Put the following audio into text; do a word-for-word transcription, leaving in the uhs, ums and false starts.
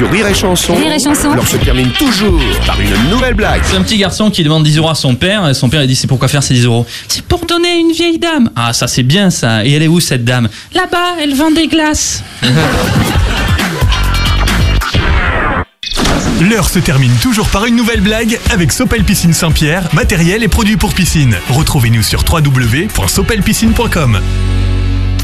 sur Rire et Chanson. Rire et Chanson. Alors se termine toujours par une nouvelle blague. C'est un petit garçon qui demande dix euros à son père, et son père il dit c'est pourquoi faire ces dix euros? C'est pour donner une vieille dame. Ah ça c'est bien ça, et elle est où cette dame? Là-bas, elle vend des glaces. L'heure se termine toujours par une nouvelle blague avec Sopel Piscine Saint-Pierre, matériel et produits pour piscine. Retrouvez-nous sur w w w point sopel piscine point com.